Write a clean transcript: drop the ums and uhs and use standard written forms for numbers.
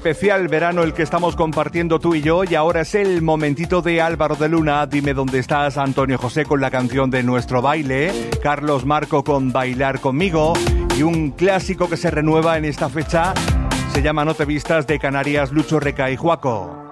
especial verano el que estamos compartiendo tú y yo, y ahora es el momentito de Álvaro de Luna. Dime dónde estás, Antonio José con la canción de Nuestro Baile, Carlos Marco con Bailar Conmigo, y un clásico que se renueva en esta fecha se llama No te vistas, de Canarias, Lucho Reca y Juaco.